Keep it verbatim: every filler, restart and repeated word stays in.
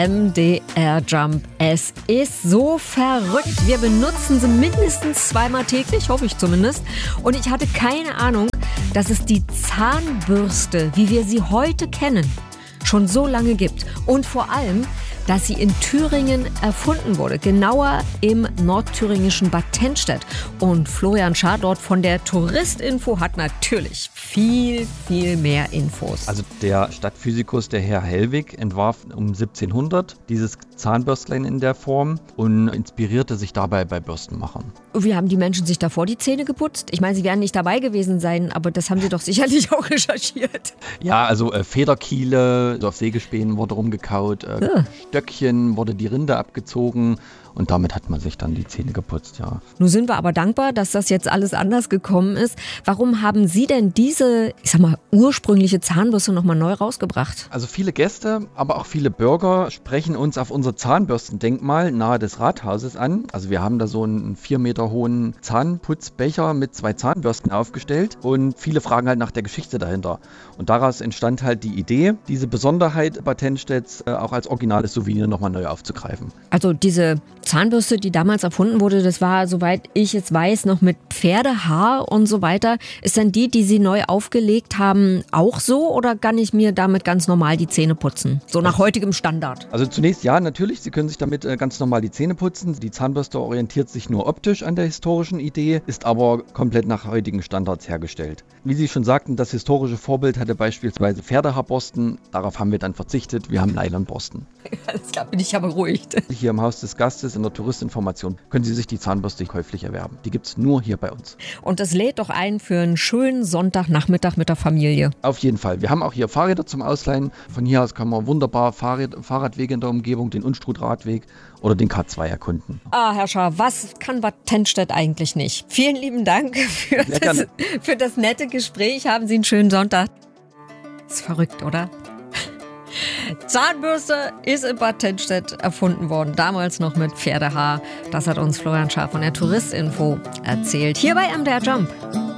M D R Jump. Es ist so verrückt. Wir benutzen sie mindestens zweimal täglich, hoffe ich zumindest. Und ich hatte keine Ahnung, dass es die Zahnbürste, wie wir sie heute kennen, schon so lange gibt. Und vor allem, dass sie in Thüringen erfunden wurde, genauer im nordthüringischen Bad Tennstedt. Und Florian Schaar dort von der Touristinfo hat natürlich viel, viel mehr Infos. Also der Stadtphysikus, der Herr Hellwig, entwarf um siebzehnhundert dieses Zahnbürstlein in der Form und inspirierte sich dabei bei Bürstenmachern. Wie haben die Menschen sich davor die Zähne geputzt? Ich meine, sie werden nicht dabei gewesen sein, aber das haben sie doch sicherlich auch recherchiert. Ja, also äh, Federkiele, so auf Sägespänen wurde rumgekaut, äh, ja. Stöckchen wurde die Rinde abgezogen. Und damit hat man sich dann die Zähne geputzt, ja. Nun sind wir aber dankbar, dass das jetzt alles anders gekommen ist. Warum haben Sie denn diese, ich sag mal, ursprüngliche Zahnbürste nochmal neu rausgebracht? Also viele Gäste, aber auch viele Bürger sprechen uns auf unser Zahnbürstendenkmal nahe des Rathauses an. Also wir haben da so einen vier Meter hohen Zahnputzbecher mit zwei Zahnbürsten aufgestellt. Und viele fragen halt nach der Geschichte dahinter. Und daraus entstand halt die Idee, diese Besonderheit Bad Tennstedts äh, auch als originales Souvenir nochmal neu aufzugreifen. Also diese Zahnbürste, die damals erfunden wurde, das war, soweit ich jetzt weiß, noch mit Pferdehaar und so weiter. Ist dann die, die Sie neu aufgelegt haben, auch so oder kann ich mir damit ganz normal die Zähne putzen? So nach heutigem Standard. Also zunächst ja, natürlich. Sie können sich damit äh, ganz normal die Zähne putzen. Die Zahnbürste orientiert sich nur optisch an der historischen Idee, ist aber komplett nach heutigen Standards hergestellt. Wie Sie schon sagten, das historische Vorbild hatte beispielsweise Pferdehaarborsten. Darauf haben wir dann verzichtet. Wir haben Nylonborsten. Alles klar, bin ich aber beruhigt. Hier im Haus des Gastes in der Touristinformation können Sie sich die Zahnbürste käuflich erwerben. Die gibt es nur hier bei uns. Und das lädt doch ein für einen schönen Sonntagnachmittag mit der Familie. Auf jeden Fall. Wir haben auch hier Fahrräder zum Ausleihen. Von hier aus kann man wunderbar Fahrrad, Fahrradwege in der Umgebung, den Unstrut-Radweg oder den K zwei erkunden. Ah, Herr Schaar, was kann Bad Tennstedt eigentlich nicht? Vielen lieben Dank für das, für das nette Gespräch. Haben Sie einen schönen Sonntag. Ist verrückt, oder? Zahnbürste ist in Bad Tennstedt erfunden worden, damals noch mit Pferdehaar. Das hat uns Florian Schaar von der Touristinfo erzählt. Hier bei M D R Jump.